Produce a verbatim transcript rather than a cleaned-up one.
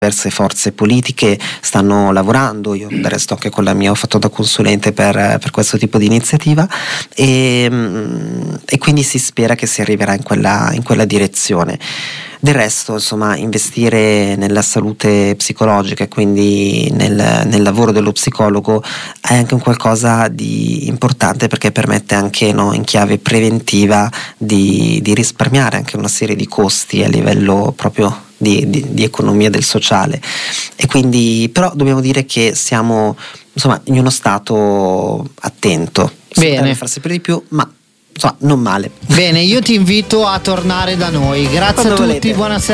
diverse forze politiche stanno lavorando, io del resto anche con la mia ho fatto da consulente per, per questo tipo di iniziativa e, e quindi si spera che si arriverà in quella, in quella direzione. Del resto, insomma, investire nella salute psicologica e quindi nel, nel lavoro dello psicologo è anche un qualcosa di importante, perché permette anche, no, in chiave preventiva di, di risparmiare anche una serie di costi a livello proprio di, di, di economia del sociale. E quindi, però dobbiamo dire che siamo, insomma, in uno stato attento. Bene. Far sempre di più, ma insomma, non male. Bene, io ti invito a tornare da noi. Grazie Quando a tutti, volete. buonasera.